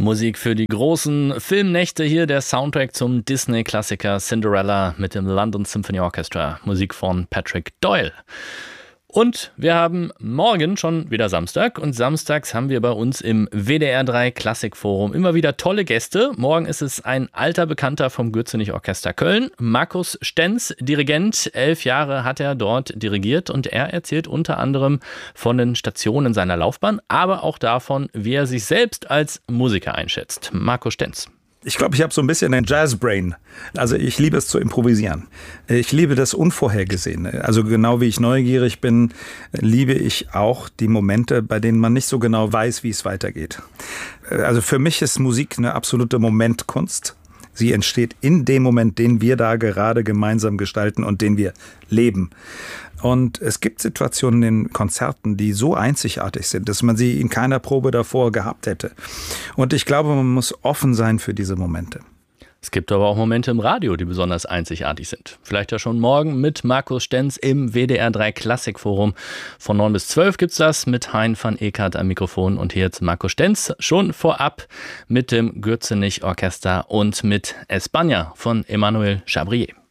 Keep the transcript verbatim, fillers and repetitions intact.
Musik für die großen Filmnächte, hier der Soundtrack zum Disney-Klassiker Cinderella mit dem London Symphony Orchestra. Musik von Patrick Doyle. Und wir haben morgen schon wieder Samstag und samstags haben wir bei uns im W D R drei Klassikforum immer wieder tolle Gäste. Morgen ist es ein alter Bekannter vom Gürzenich-Orchester Köln, Markus Stenz, Dirigent. Elf Jahre hat er dort dirigiert und er erzählt unter anderem von den Stationen seiner Laufbahn, aber auch davon, wie er sich selbst als Musiker einschätzt. Markus Stenz. Ich glaube, ich habe so ein bisschen ein Jazz-Brain. Also ich liebe es zu improvisieren. Ich liebe das Unvorhergesehene. Also genau wie ich neugierig bin, liebe ich auch die Momente, bei denen man nicht so genau weiß, wie es weitergeht. Also für mich ist Musik eine absolute Momentkunst. Sie entsteht in dem Moment, den wir da gerade gemeinsam gestalten und den wir leben. Und es gibt Situationen in Konzerten, die so einzigartig sind, dass man sie in keiner Probe davor gehabt hätte. Und ich glaube, man muss offen sein für diese Momente. Es gibt aber auch Momente im Radio, die besonders einzigartig sind. Vielleicht ja schon morgen mit Markus Stenz im W D R drei Klassikforum. Von neun bis zwölf gibt's das mit Hein van Eekert am Mikrofon. Und hier jetzt Markus Stenz schon vorab mit dem Gürzenich-Orchester und mit España von Emmanuel Chabrier.